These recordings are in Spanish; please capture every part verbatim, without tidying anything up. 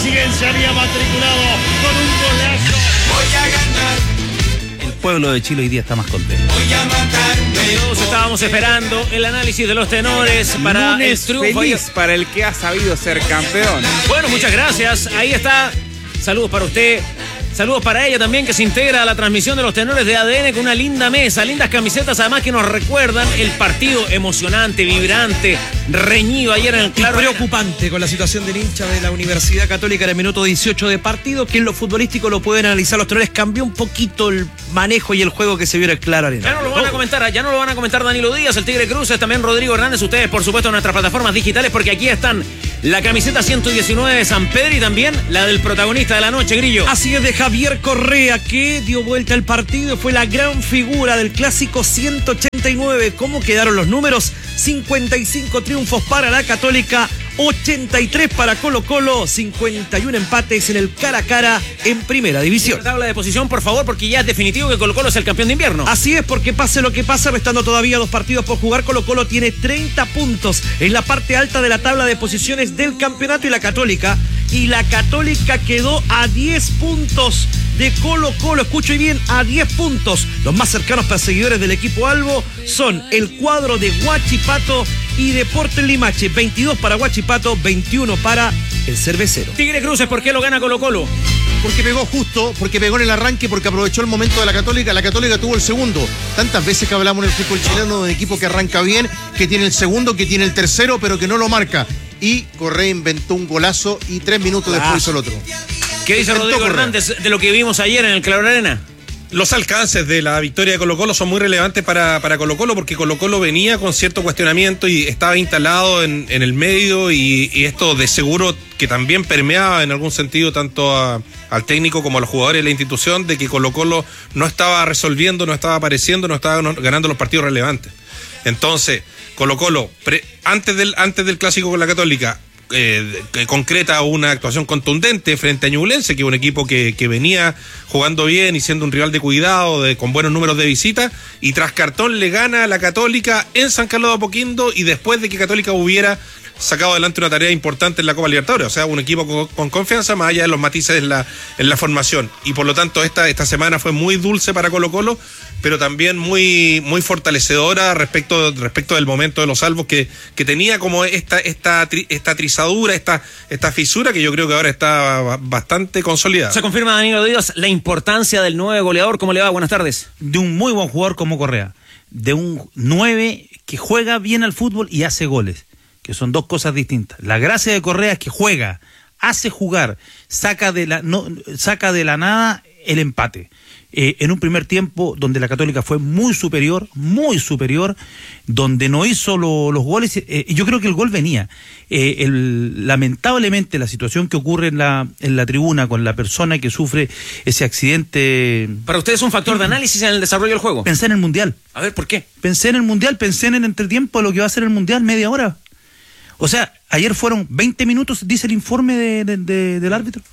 siguen se había matriculado con un golazo. Voy a ganar. El pueblo de Chile hoy día está más contento. Voy a matarme. Todos estábamos esperando el análisis de los tenores para el Lunes triunfo. feliz para el que ha sabido ser campeón. Bueno, muchas gracias. Ahí está. Saludos para usted. Saludos para ella también, que se integra a la transmisión de los tenores de A D N con una linda mesa, lindas camisetas, además que nos recuerdan el partido emocionante, vibrante, reñido ayer en el Claro. Preocupante con la situación del hincha de la Universidad Católica en el minuto dieciocho de partido, que en lo futbolístico lo pueden analizar los tenores. Cambió un poquito el manejo y el juego que se vio en el Claro Arena. Ya no lo van a comentar, ya no lo van a comentar Danilo Díaz, el Tigre Cruces, también Rodrigo Hernández, ustedes por supuesto en nuestras plataformas digitales, porque aquí están la camiseta ciento diecinueve de San Pedro y también la del protagonista de la noche, Grillo. Así es, de Javier Correa, que dio vuelta al partido, fue la gran figura del clásico ciento ochenta y nueve. ¿Cómo quedaron los números? cincuenta y cinco triunfos para la Católica, ochenta y tres para Colo Colo, cincuenta y uno empates en el cara a cara en Primera División. La tabla de posición, por favor, porque ya es definitivo que Colo Colo es el campeón de invierno. Así es, porque pase lo que pase, restando todavía dos partidos por jugar, Colo Colo tiene treinta puntos en la parte alta de la tabla de posiciones del campeonato, y la Católica, y la Católica quedó a diez puntos de Colo Colo, escucho bien, a diez puntos. Los más cercanos perseguidores del equipo albo son el cuadro de Huachipato y Deportes Limache, veintidós para Huachipato, veintiuno para el Cervecero. Tigre Cruces, ¿por qué lo gana Colo Colo? Porque pegó justo, porque pegó en el arranque, porque aprovechó el momento de la Católica. La Católica tuvo el segundo. Tantas veces que hablamos en el fútbol chileno de un equipo que arranca bien, que tiene el segundo, que tiene el tercero, pero que no lo marca. Y Correa inventó un golazo y tres minutos después hizo el otro. ¿Qué dice Intentó Rodrigo Correa. Hernández de lo que vimos ayer en el Claro Arena? Los alcances de la victoria de Colo Colo son muy relevantes para, para Colo Colo, porque Colo Colo venía con cierto cuestionamiento y estaba instalado en, en el medio, y, y esto de seguro que también permeaba en algún sentido tanto a, al técnico como a los jugadores de la institución, de que Colo Colo no estaba resolviendo, no estaba apareciendo, no estaba ganando los partidos relevantes. Entonces, Colo Colo, pre, antes, del, antes del clásico con la Católica, Eh, que concreta una actuación contundente frente a Ñublense, que es un equipo que, que venía jugando bien y siendo un rival de cuidado, de, con buenos números de visita, y tras cartón le gana a la Católica en San Carlos de Apoquindo, y después de que Católica hubiera sacado adelante una tarea importante en la Copa Libertadores, o sea, un equipo con, con confianza más allá de los matices en la, en la formación, y por lo tanto esta, esta semana fue muy dulce para Colo Colo, pero también muy, muy fortalecedora respecto, respecto del momento de los salvos, que, que tenía como esta, esta, esta trizadura, esta, esta fisura, que yo creo que ahora está bastante consolidada. Se confirma, Danilo Díaz, la importancia del nueve goleador. ¿Cómo le va? Buenas tardes. De un muy buen jugador como Correa, de un nueve que juega bien al fútbol y hace goles, que son dos cosas distintas. La gracia de Correa es que juega, hace jugar, saca de la, no, saca de la nada el empate. Eh, en un primer tiempo donde la Católica fue muy superior, muy superior, donde no hizo lo, los goles, eh, yo creo que el gol venía. Eh, el, lamentablemente la situación que ocurre en la, en la tribuna con la persona que sufre ese accidente... ¿Para usted es un factor de análisis en el desarrollo del juego? Pensé en el Mundial. A ver, ¿por qué? Pensé en el Mundial, pensé en el entretiempo de lo que va a ser el Mundial, media hora. O sea, ayer fueron veinte minutos, dice el informe de, de, de, del árbitro.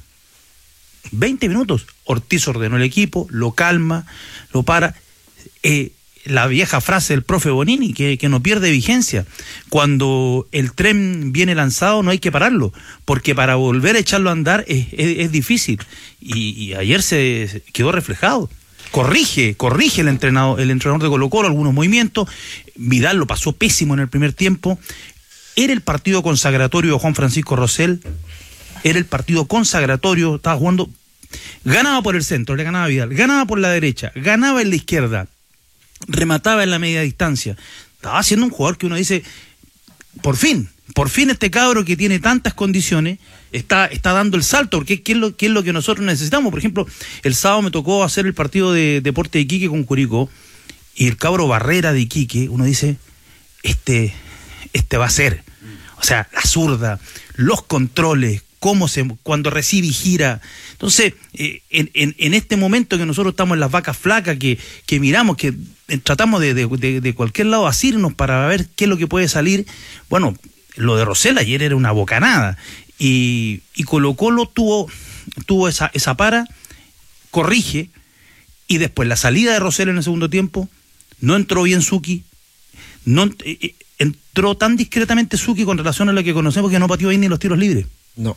veinte minutos. Ortiz ordenó el equipo, lo calma, lo para. Eh, la vieja frase del profe Bonini, que, que no pierde vigencia. Cuando el tren viene lanzado no hay que pararlo, porque para volver a echarlo a andar es, es, es difícil. Y, y ayer se, se quedó reflejado. Corrige, corrige el entrenador, el entrenador de Colo Colo algunos movimientos. Vidal lo pasó pésimo en el primer tiempo. Era el partido consagratorio de Juan Francisco Rosell. Era el partido consagratorio, estaba jugando, ganaba por el centro, le ganaba a Vidal, ganaba por la derecha, ganaba en la izquierda, remataba en la media distancia. Estaba siendo un jugador que uno dice, por fin, por fin este cabro que tiene tantas condiciones está, está dando el salto, porque ¿qué es, lo, qué es lo que nosotros necesitamos? Por ejemplo, el sábado me tocó hacer el partido de Deportes de Iquique con Curicó, y el cabro Barrera de Iquique, uno dice, este, este va a ser, o sea, la zurda, los controles, cómo se, cuando recibe y gira. Entonces, eh, en, en, en este momento que nosotros estamos en las vacas flacas, que, que miramos, que eh, tratamos de, de, de, de cualquier lado asirnos para ver qué es lo que puede salir, bueno, lo de Rosell ayer era una bocanada, y, y Colo Colo tuvo, tuvo esa, esa para, corrige, y después la salida de Rosell en el segundo tiempo, no entró bien Zucchi, no eh, entró tan discretamente Zucchi con relación a lo que conocemos, que no pateó bien ni los tiros libres. No.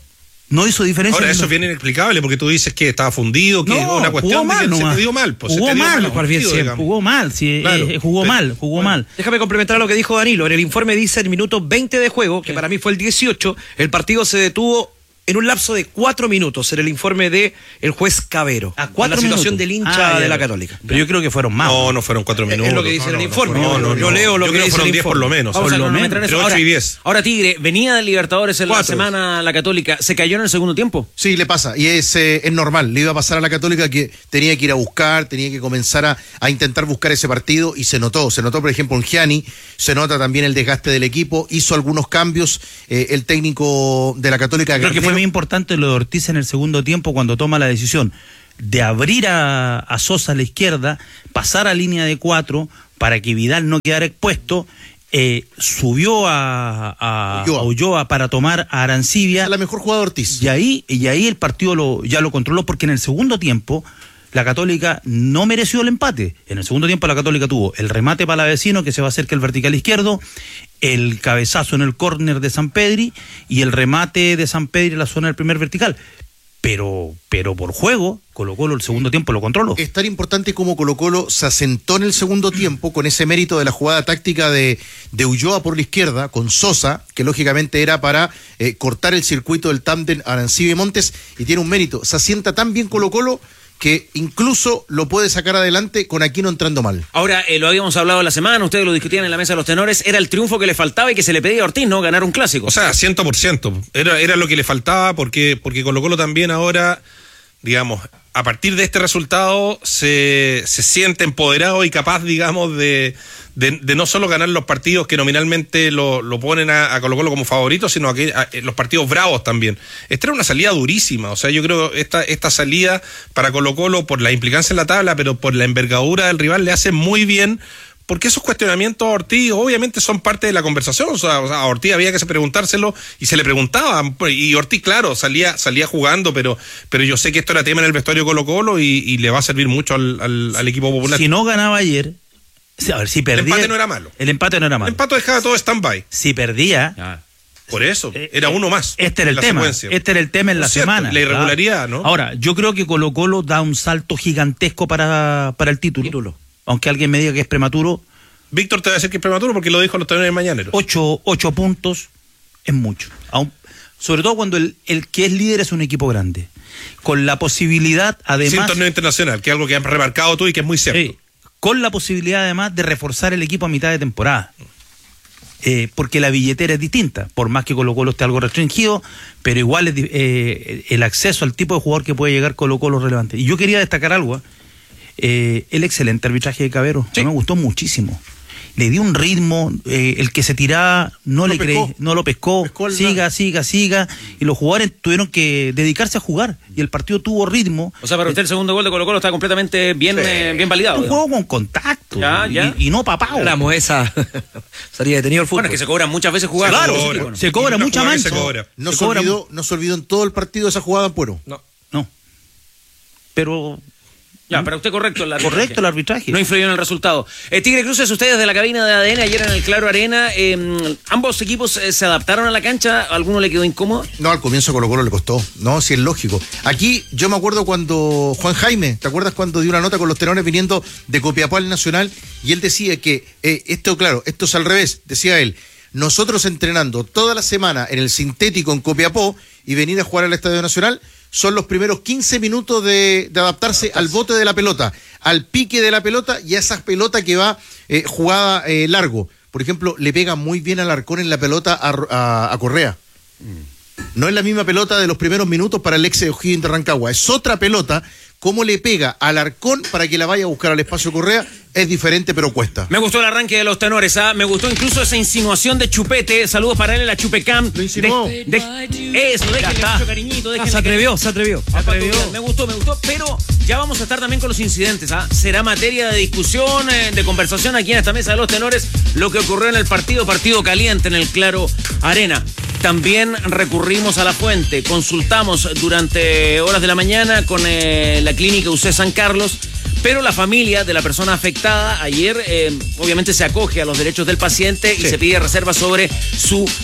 No hizo diferencia. Ahora, en eso el- es bien inexplicable porque tú dices que estaba fundido, que No, es una cuestión jugó mal de que nomás. se te dio mal. Pues, se Jugó te dio mal, el Juan Bien partido, siempre. digamos. Jugó mal, sí, Claro. eh, jugó Pero- mal, jugó bueno. mal. Déjame complementar lo que dijo Danilo. En el informe dice en el minuto veinte de juego, que para mí fue el dieciocho, el partido se detuvo en un lapso de cuatro minutos en el informe de el juez Cabero. A Con cuatro la situación minutos. del hincha Ah, de ya, la ya. Católica. Pero yo creo que fueron más. No, no fueron cuatro Es minutos. lo que dice no, en el no, informe. No, no, Yo no. leo lo Yo que creo dice fueron el diez por lo informe. menos. Vamos Por a lo cronometrar menos. eso. Entre ocho Ahora, y diez. ahora, Tigre, venía de Libertadores en la Cuatro. semana la Católica, ¿se cayó en el segundo tiempo? Sí, le pasa, y es, eh, es normal, le iba a pasar a la Católica que tenía que ir a buscar, tenía que comenzar a, a intentar buscar ese partido y se notó, se notó por ejemplo en Gianni, se nota también el desgaste del equipo, hizo algunos cambios, eh, el técnico de la Católica. Creo que fue Garnero, muy importante lo de Ortiz en el segundo tiempo cuando toma la decisión de abrir a, a Sosa a la izquierda, pasar a línea de cuatro para que Vidal no quedara expuesto, eh, subió a, a, Ulloa. a Ulloa para tomar a Arancibia. es la mejor jugada de Ortiz. Y ahí, y ahí el partido lo, ya lo controló porque en el segundo tiempo la Católica no mereció el empate. En el segundo tiempo la Católica tuvo el remate para vecino que se va a hacer que el vertical izquierdo, el cabezazo en el córner de San Pedri y el remate de San Pedri en la zona del primer vertical. Pero, pero por juego, Colo Colo el segundo tiempo lo controló. Es tan importante como Colo Colo se asentó en el segundo tiempo con ese mérito de la jugada táctica de, de Ulloa por la izquierda, con Sosa, que lógicamente era para eh, cortar el circuito del tándem Arancibia y Montes, y tiene un mérito. Se asienta tan bien Colo Colo que incluso lo puede sacar adelante con Aquino entrando mal. Ahora, eh, lo habíamos hablado la semana, ustedes lo discutían en la mesa de los tenores, era el triunfo que le faltaba y que se le pedía a Ortiz, ¿no? Ganar un clásico. O sea, cien por ciento. Era, era lo que le faltaba porque, porque Colo Colo también ahora, digamos, a partir de este resultado se, se siente empoderado y capaz, digamos, de, de, de no solo ganar los partidos que nominalmente lo, lo ponen a, a Colo Colo como favorito, sino a, que, a los partidos bravos también. Esta era una salida durísima, o sea, yo creo que esta, esta salida para Colo Colo, por la implicancia en la tabla, pero por la envergadura del rival, le hace muy bien. Porque esos cuestionamientos a Ortiz obviamente son parte de la conversación, o sea, o sea, a Ortiz había que preguntárselo y se le preguntaba, y Ortiz claro, salía salía jugando, pero pero yo sé que esto era tema en el vestuario Colo Colo y, y le va a servir mucho al, al, al equipo popular. Si no ganaba ayer, a ver, si perdía... El empate no era malo. El empate no era malo. El empate dejaba todo stand-by, Si perdía... Ah. por eso, Eh, era eh, uno más. Este era en el la tema. secuencia. Este era el tema en la Es cierto, semana. la irregularidad, Ah. ¿no? Ahora, yo creo que Colo Colo da un salto gigantesco para, para el título. Título. Aunque alguien me diga que es prematuro, Víctor te va a decir que es prematuro porque lo dijo los tenores mañaneros. ocho, ocho puntos es mucho. Aún, sobre todo cuando el, el que es líder es un equipo grande. Con la posibilidad, Sin además. torneo internacional, que es algo que has remarcado tú y que es muy cierto. Sí, con la posibilidad, además, de reforzar el equipo a mitad de temporada. Eh, porque la billetera es distinta, por más que Colo Colo esté algo restringido, pero igual es, di- eh, el acceso al tipo de jugador que puede llegar Colo Colo es relevante. Y yo quería destacar algo, eh, el excelente arbitraje de Cabero, Sí. a mí me gustó muchísimo. Le dio un ritmo, eh, el que se tiraba no, No le pescó. creí, no lo pescó, Pescó al siga, lado. siga, siga, y los jugadores tuvieron que dedicarse a jugar, y el partido tuvo ritmo. O sea, para usted el segundo gol de Colo Colo está completamente bien, eh, bien validado. Un digamos. juego con contacto, Ya, y, ya. y no papado. Éramos esa. Sería detenido el fútbol. Bueno, es que se cobran muchas veces jugar. Claro, Sí, se, bueno. se cobra Una mucha jugada que mancha. se cobra. No Se se, cobra olvidó, no se olvidó en todo el partido esa jugada en Puero. No. No. Pero Ya, para usted correcto el arbitraje. correcto el arbitraje. No influyó en el resultado. Eh, Tigre Cruces, ustedes de la cabina de A D N ayer en el Claro Arena, eh, ambos equipos eh, se adaptaron a la cancha, ¿a alguno le quedó incómodo? No, al comienzo Colo Colo le costó. No, sí es lógico. Aquí yo me acuerdo cuando Juan Jaime, ¿te acuerdas cuando dio una nota con los tenores viniendo de Copiapó al Nacional? Y él decía que, eh, esto claro, esto es al revés, decía él, nosotros entrenando toda la semana en el sintético en Copiapó y venir a jugar al Estadio Nacional, son los primeros quince minutos de, de adaptarse al bote de la pelota, al pique de la pelota y a esa pelota que va eh, jugada eh, largo. Por ejemplo, le pega muy bien al Arcón en la pelota a, a, a Correa. No es la misma pelota de los primeros minutos para el ex de O'Higgins de Rancagua. Es otra pelota. Cómo le pega al Arcón para que la vaya a buscar al espacio Correa es diferente, pero cuesta. Me gustó el arranque de los tenores, ¿ah? Me gustó incluso esa insinuación de Chupete. Saludos para él en la Chupecam. Lo insinuó. De- de- eso, déjenle está. mucho cariñito. Ah, déjenle se atrevió, se atrevió. Ah, Pato Vidal, me gustó, me gustó, pero ya vamos a estar también con los incidentes, ¿ah? Será materia de discusión, eh, de conversación aquí en esta mesa de los tenores, lo que ocurrió en el partido, partido caliente en el Claro Arena. También recurrimos a la fuente, consultamos durante horas de la mañana con eh, la clínica U C San Carlos, pero la familia de la persona afectada ayer eh, obviamente se acoge a los derechos del paciente y Sí. se pide reserva sobre su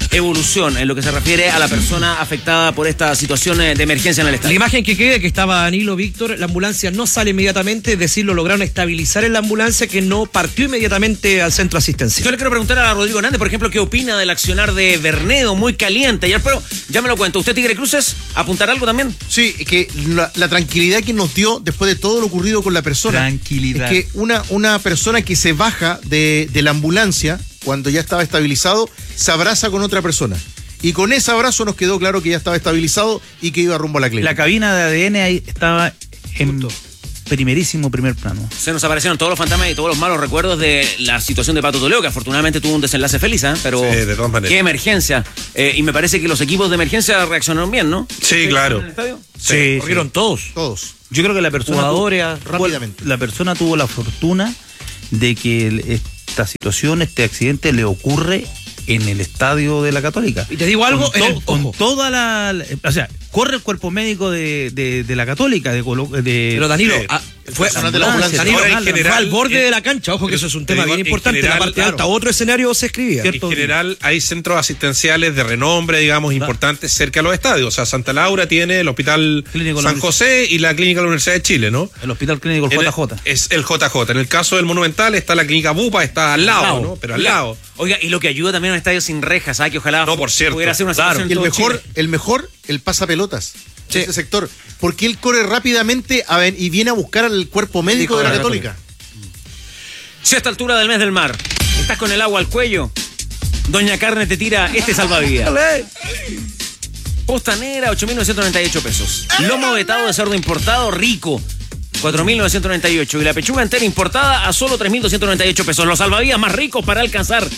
evolución en lo que se refiere a la persona afectada por esta situación de emergencia en el La estadio. imagen que queda, que estaba Danilo, Víctor, la ambulancia no sale inmediatamente, es decir, lo lograron estabilizar en la ambulancia que no partió inmediatamente al centro asistencial. Yo le quiero preguntar a Rodrigo Hernández, por ejemplo, qué opina del accionar de Bernedo, muy caliente ayer, pero ya me lo cuento. ¿Usted, Tigre Cruces, apuntar algo también? Sí, que la, la tranquilidad que nos dio después de todo lo ocurrido con la persona. Tranquilidad. Es que una, una persona que se baja de, de la ambulancia, cuando ya estaba estabilizado, se abraza con otra persona. Y con ese abrazo nos quedó claro que ya estaba estabilizado y que iba rumbo a la clínica. La cabina de A D N ahí estaba en primerísimo primer plano. Se nos aparecieron todos los fantasmas y todos los malos recuerdos de la situación de Pato Toledo, que afortunadamente tuvo un desenlace feliz, ¿eh? Pero Sí, de todas maneras. qué emergencia. Eh, y me parece que los equipos de emergencia reaccionaron bien, ¿no? Sí, claro. ¿En el estadio? Sí, Corrieron todos. Todos. Yo creo que la persona Jugadores, tuvo- rápidamente. la persona tuvo la fortuna de que el- esta situación, este accidente le ocurre en el estadio de la Católica. Y te digo algo, con, en to- el- con ojo. toda la, la- o sea, corre el cuerpo médico de, de, de la Católica, de, Colo- de Pero Danilo, Sí. ah, fue, personal de la ambulancia, Danilo, ahora en fue general, al borde en- de la cancha. Ojo que eso es un tema digo, bien en importante. general, la parte claro. alta, otro escenario se escribía. Cierto. En general hay centros asistenciales de renombre, digamos, importantes cerca de los estadios. O sea, Santa Laura tiene el Hospital Clínico San Universi- José y la Clínica de la Universidad de Chile, ¿no? el Hospital Clínico el En J J. Es el J J. En el caso del Monumental está la Clínica Bupa, está al lado, ¿no? Pero al Oiga, lado. Oiga, y lo que ayuda también a un estadio sin rejas, ¿sabes? Que ojalá No, por cierto. pudiera ser una Claro. situación Y el en todo mejor, Chile. el mejor, el pasapelotas. De ese sector. Porque él corre rápidamente a ven- y viene a buscar al cuerpo médico de la Católica. Si a esta altura del mes del mar estás con el agua al cuello, Doña Carne te tira este salvavidas. Postanera, ocho mil novecientos noventa y ocho pesos. Lomo vetado de cerdo importado, rico, cuatro mil novecientos noventa y ocho. Y la pechuga entera importada a solo tres mil doscientos noventa y ocho pesos. Los salvavidas más ricos para alcanzar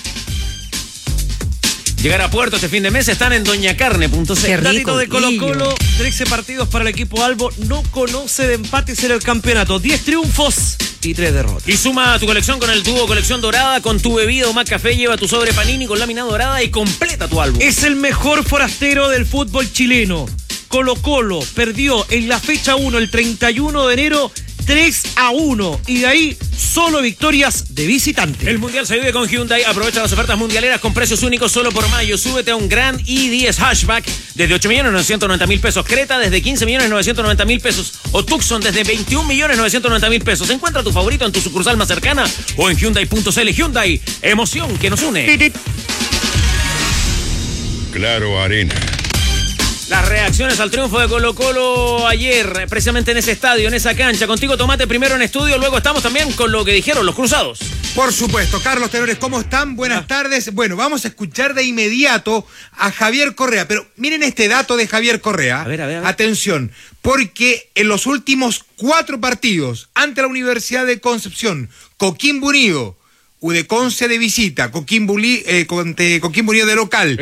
llegar a puerto este fin de mes están en doñacarne punto c l. Datito de Colo Colo, trece partidos para el equipo Albo, no conoce de empates en el campeonato, diez triunfos y tres derrotas. Y suma tu colección con el dúo Colección Dorada, con tu bebida o más café, lleva tu sobre panini con lámina dorada y completa tu álbum. Es el mejor forastero del fútbol chileno. Colo Colo perdió en la fecha uno, el treinta y uno de enero, tres a uno. Y de ahí solo victorias de visitante. El mundial se vive con Hyundai. Aprovecha las ofertas mundialeras con precios únicos solo por mayo. Súbete a un Grand i diez Hatchback desde ocho millones novecientos noventa mil pesos. Creta desde quince millones novecientos noventa mil pesos. O Tucson desde veintiún millones novecientos noventa mil pesos. Encuentra tu favorito en tu sucursal más cercana o en Hyundai punto c l. Hyundai, emoción que nos une. Claro Arena. Las reacciones al triunfo de Colo Colo ayer, precisamente en ese estadio, en esa cancha. Contigo, Tomate, primero en estudio, luego estamos también con lo que dijeron los cruzados. Por supuesto. Carlos Tenores, ¿cómo están? Buenas tardes. Bueno, vamos a escuchar de inmediato a Javier Correa. Pero miren este dato de Javier Correa. A ver, a ver, a ver. Atención, porque en los últimos cuatro partidos ante la Universidad de Concepción, Coquimbo Unido, Udeconce de visita, Coquimbo, Uni- eh, conte- Coquimbo Unido de local,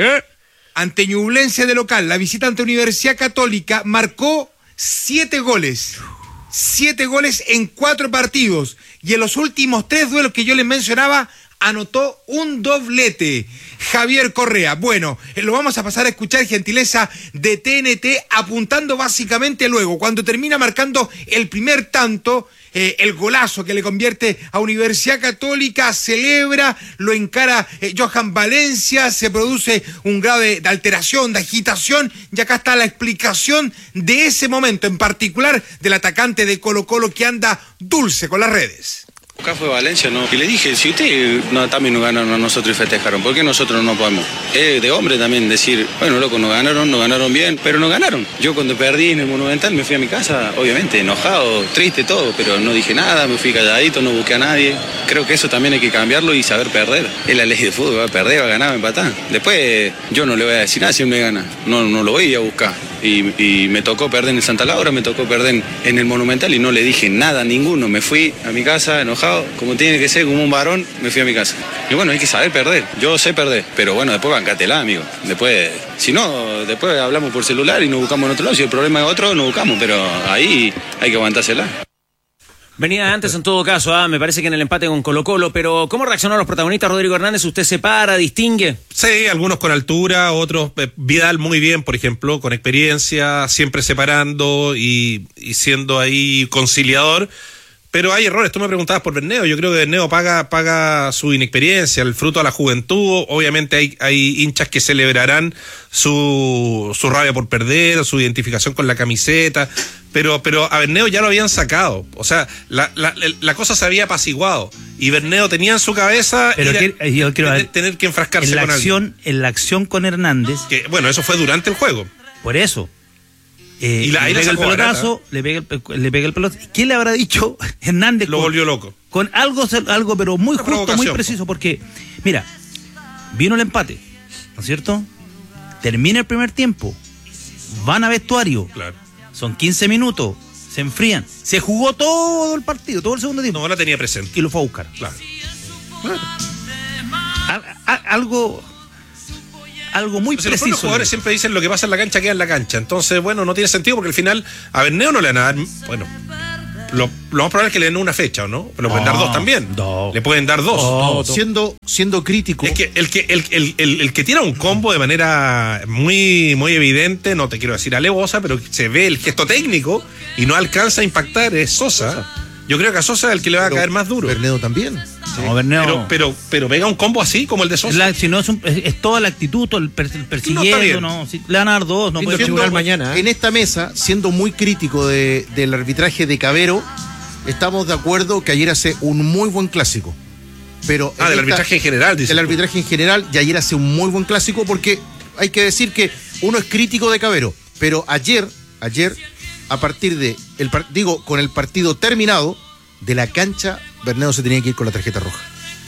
ante Ñublense de local, la visita ante Universidad Católica, marcó siete goles. Siete goles en cuatro partidos. Y en los últimos tres duelos que yo les mencionaba, anotó un doblete. Javier Correa. Bueno, eh, lo vamos a pasar a escuchar, gentileza de T N T, apuntando básicamente luego, cuando termina marcando el primer tanto, eh, el golazo que le convierte a Universidad Católica, celebra, lo encara eh, Johan Valencia, se produce un grado de, de alteración, de agitación, y acá está la explicación de ese momento, en particular del atacante de Colo Colo que anda dulce con las redes. Acá fue Valencia, ¿no? Y le dije, si ustedes no, también nos ganaron a nosotros y festejaron, ¿por qué nosotros no podemos? Es de hombre también decir, bueno, loco, nos ganaron, nos ganaron bien, pero nos ganaron. Yo cuando perdí en el Monumental me fui a mi casa, obviamente, enojado, triste, todo, pero no dije nada, me fui calladito, no busqué a nadie. Creo que eso también hay que cambiarlo y saber perder. Es la ley de fútbol, va a perder, va a ganar, va a empatar. Después yo no le voy a decir nada si él me gana, no, no lo voy a ir a buscar. Y, y me tocó perder en el Santa Laura, me tocó perder en el Monumental y no le dije nada a ninguno. Me fui a mi casa enojado, como tiene que ser, como un varón, me fui a mi casa. Y bueno, hay que saber perder. Yo sé perder, pero bueno, después bancatela, amigo. Después, si no, después hablamos por celular y nos buscamos en otro lado. Si el problema es otro, nos buscamos, pero ahí hay que aguantársela. Venía antes en todo caso, ah, me parece que en el empate con Colo Colo, pero ¿cómo reaccionaron los protagonistas? Rodrigo Hernández, ¿usted separa, distingue? Sí, algunos con altura, otros, eh, Vidal muy bien, por ejemplo, con experiencia, siempre separando y, y siendo ahí conciliador. Pero hay errores. Tú me preguntabas por Berneo. Yo creo que Berneo paga, paga su inexperiencia, el fruto a la juventud. Obviamente hay, hay hinchas que celebrarán su, su rabia por perder, su identificación con la camiseta. Pero, pero a Berneo ya lo habían sacado. O sea, la, la, la cosa se había apaciguado. Y Berneo tenía en su cabeza Pero ir a- que- yo quiero tener, ver, tener que enfrascarse en la con acción, en la acción con Hernández, alguien. Que, bueno, eso fue durante el juego. por eso. Eh, Y la- ahí le la pega el sacó pelotazo, le pega el, pe- le pega el pelotazo. ¿Qué le habrá dicho Hernández? Lo con- volvió loco. Con algo, algo pero muy Una justo, muy provocación, preciso, porque, mira, vino el empate, ¿no es cierto? Termina el primer tiempo, van a vestuario, Claro. son quince minutos, se enfrían, se jugó todo el partido, todo el segundo tiempo, No la tenía presente. y lo fue a buscar. Claro. Al- al- algo, algo muy Entonces, los propios preciso. jugadores siempre dicen lo que pasa en la cancha queda en la cancha. Entonces, bueno, no tiene sentido porque al final a Berneo no le van a dar. Bueno, lo, lo más probable es que le den una fecha, ¿o no? Pero le pueden dar dos también. dos. Le pueden dar dos. No, siendo, siendo crítico. Es que el que, el, el, el, el que tira un combo de manera muy, muy evidente, no te quiero decir alevosa, pero se ve el gesto técnico y no alcanza a impactar, es Sosa. Yo creo que a Sosa es el que le va a caer más duro. Berneo también. No, Berneo- Pero, pero, pero pega un combo así como el de es, Sosa. la- si no es, un- es- es toda la actitud, todo el, per- el persiguiendo, bien. no, si le van a dar dos, no Lindo puede tribunal mañana, ¿eh? En esta mesa, siendo muy crítico de- del arbitraje de Cabero, estamos de acuerdo que ayer hace un muy buen clásico. Pero Ah, en del esta- arbitraje en general, dices Del tú. arbitraje en general, y ayer hace un muy buen clásico porque hay que decir que uno es crítico de Cabero, pero ayer, ayer, a partir de, el, par- digo, con el partido terminado, de la cancha, Berneo se tenía que ir con la tarjeta roja.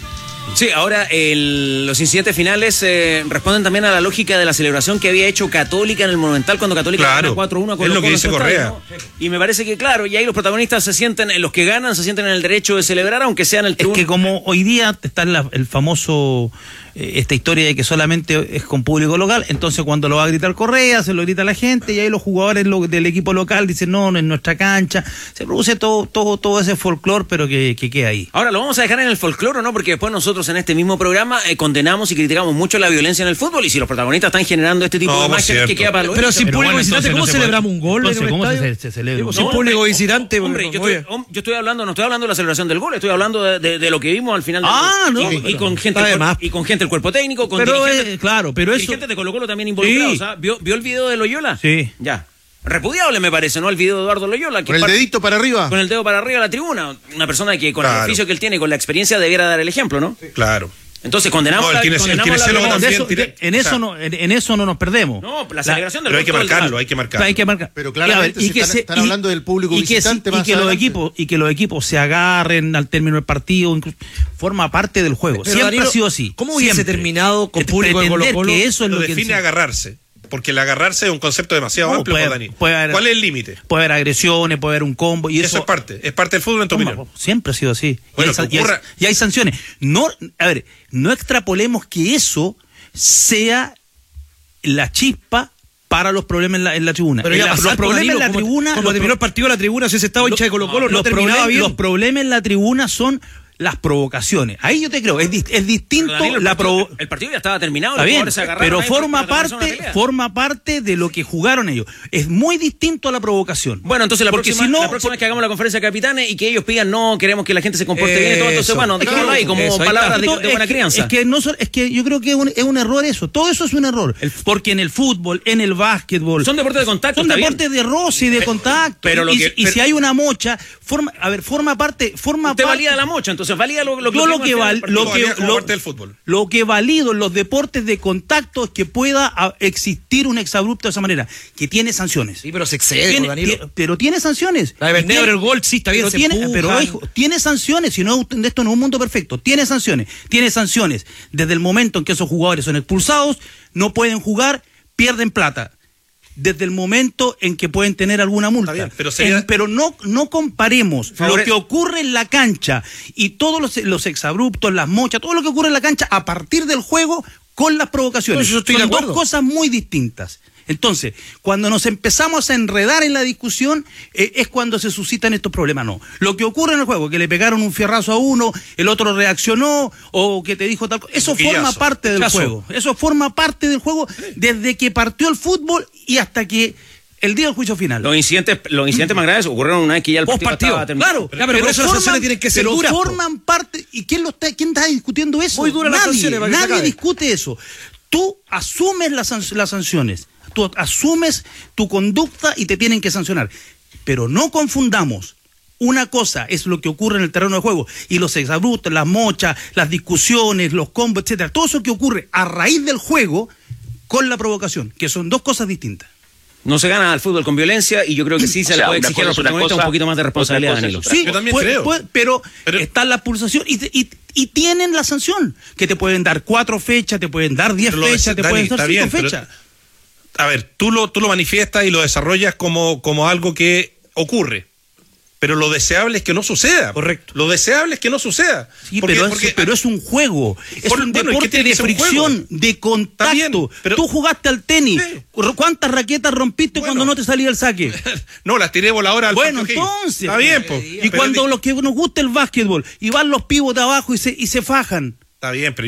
Sí, ahora el- los incidentes finales eh, responden también a la lógica de la celebración que había hecho Católica en el Monumental cuando Católica Claro, gana cuatro uno a es lo que Colo-Colo en dice su Correa. estadio, ¿no? Y me parece que, claro, y ahí los protagonistas se sienten, eh, los que ganan se sienten en el derecho de celebrar, aunque sea en el Es tribuno. que como hoy día está la- el famoso, eh, esta historia de que solamente es con público local, entonces cuando lo va a gritar Correa, se lo grita la gente, y ahí los jugadores lo- del equipo local dicen, no, no es nuestra cancha, se produce todo todo todo ese folclore, pero que, que queda ahí. Ahora, ¿lo vamos a dejar en el folclore o no? Porque después nosotros en este mismo programa eh, condenamos y criticamos mucho la violencia en el fútbol, y si los protagonistas están generando este tipo No, de por imágenes, ¿qué cierto. queda para los Pero hinchas? sin Pero público bueno, visitante, entonces ¿cómo no se puede- celebramos un gol en entonces, un ¿cómo se- estadio? se- se celebra Digo, un sin No, público hombre, visitante. Hombre, pues, yo oye. estoy, hom- yo estoy hablando, no estoy hablando de la celebración del gol, estoy hablando de, de- de lo que vimos al final del Ah, gol. no, Y, pero- y con gente está de el cuerpo- más. y con gente del cuerpo técnico, con Pero, dirigentes, eh, claro, pero eso... dirigentes de Colo-Colo también involucrados. Sí. ¿ah? ¿Vio, ¿Vio el video de Loyola? Sí. Ya. Repudiable me parece, ¿no? El video de Eduardo Loyola. que Con el parte- dedito para arriba. Con el dedo para arriba a la tribuna. Una persona que con el Claro. oficio que él tiene, con la experiencia, debiera dar el ejemplo, ¿no? Claro. Entonces condenamos No, el la, kines- el condenamos la kinesiólogo violencia. de también eso- tira- de- en, o eso sea, no, en, en eso no nos perdemos. No, la celebración del Pero hay gol que todo el marcarlo, debate. hay que marcarlo. Hay que marcar. Pero Y a claramente ver, y se que están- se- están y- hablando del público y que visitante se- más y que los adelante. equipos y que los equipos se agarren al término del partido, incluso, forma parte del juego. Pero, Siempre Danilo, ha sido así. ¿cómo hubiese siempre. terminado con Et- público de pretender Colo-Colo? que eso es Lo lo que define agarrarse. Porque el agarrarse es un concepto demasiado No, amplio, puede- Dani. puede haber- ¿Cuál es el límite? puede haber agresiones, puede haber un combo y Eso, eso, es parte, es parte del fútbol en tu Toma, opinión. siempre ha sido así. Bueno, y, hay, san- que y hay- ocurra- y hay sanciones. No, a ver, no extrapolemos que eso sea la chispa para los problemas en la, en la tribuna. Pero En iba a la- pasar, los problemas Danilo, en la como- tribuna, Como los terminó pro- el partido de la tribuna, si ese estado hincha de Colo-Colo no los, terminaba problemas, bien. los problemas en la tribuna son las provocaciones. Ahí yo te creo, es, dis- es distinto Danilo, el la partido- provo- el partido ya estaba terminado. Está los bien, jugadores se agarraron pero ahí forma para terminar una parte, pelea. forma parte de lo que jugaron ellos. Es muy distinto a la provocación. Bueno, entonces la Porque próxima, si no- la próxima vez que hagamos la conferencia de capitanes y que ellos pidan no, queremos que la gente se comporte bien y todo, entonces Eso. bueno, dejémoslo ahí como Eso, ahí palabras está. de, No, de es buena que- crianza. Es que, no, so- es que yo creo que es un, es un error eso. Todo eso es un error. porque en el fútbol, en el básquetbol. Son deportes de contacto, Son está bien. deportes de roce y de contacto. pero lo y, que- y pero- si hay una mocha, forma, a ver, forma parte. Forma Usted parte, valida la mocha, entonces valida lo, lo Yo lo vimos que al final val- del partido. lo Como que- valía como lo- parte del fútbol. Lo que valido en los deportes de contacto es que pueda ah, existir un exabrupto de esa manera, que tiene sanciones. Sí, pero se excede, Tiene- Danilo. tie- pero tiene sanciones. La de Berneo Tiene- en el gol, sí, está bien, pero se tiene, empujan. pero hijo, tiene sanciones, si no, esto no es un mundo perfecto, tiene sanciones, tiene sanciones. Desde el momento en que esos jugadores son expulsados, no pueden jugar, pierden plata. Desde el momento en que pueden tener alguna multa. Está bien, pero sería- En- pero no, no comparemos Favore- lo que ocurre en la cancha y todos los, los exabruptos, las mochas, todo lo que ocurre en la cancha a partir del juego con las provocaciones. No, yo estoy Son de dos acuerdo. cosas muy distintas. Entonces, cuando nos empezamos a enredar en la discusión, eh, es cuando se suscitan estos problemas. No. Lo que ocurre en el juego, que le pegaron un fierrazo a uno, el otro reaccionó, o que te dijo tal cosa, eso Buquillazo. forma parte del Caso. juego. Eso forma parte del juego desde que partió el fútbol y hasta que el día del juicio final. Los incidentes, los incidentes más graves ocurrieron una vez que ya el Post partido, partido, estaba terminado. claro. Ya, pero por eso las sanciones tienen que ser pero duras, po. forman parte. ¿Y quién, lo está, quién está discutiendo eso? Muy duras las Nadie, sanciones para que se nadie acabe. discute eso. Tú asumes las, san- las sanciones, tú asumes tu conducta y te tienen que sancionar. Pero no confundamos. Una cosa es lo que ocurre en el terreno de juego y los exabruptos, las mochas, las discusiones, los combos, etcétera. Todo eso que ocurre a raíz del juego con la provocación, que son dos cosas distintas. No se gana al fútbol con violencia y yo creo que sí se O le sea, puede una exigir a los cosa es una protagonistas cosa, un poquito más de responsabilidad, otra cosa es Danilo. otra. Sí, Yo también puede- creo. puede- pero, Pero- está la pulsación y, te- y, y tienen la sanción, que te pueden dar cuatro fechas, te pueden dar diez Pero lo fechas, de- te Dani, pueden dar está cinco bien, pero- fechas. A ver, tú lo, tú lo manifiestas y lo desarrollas como, como algo que ocurre. Pero lo deseable es que no suceda. Correcto. Lo deseable es que no suceda. Sí, Porque- pero, es, porque- pero es un juego, es Por- un bueno, ¿y qué deporte tiene de que ser un fricción, juego? de Está contacto. bien, pero- Tú jugaste al tenis, Sí. ¿cuántas raquetas rompiste Bueno. cuando no te salía el saque? No, las tiré voladora al Bueno, Parque O'Higgins. entonces. Está bien, pues. Y cuando los que nos gusta el básquetbol y van los pibos de abajo y se, y se fajan. Está bien, pero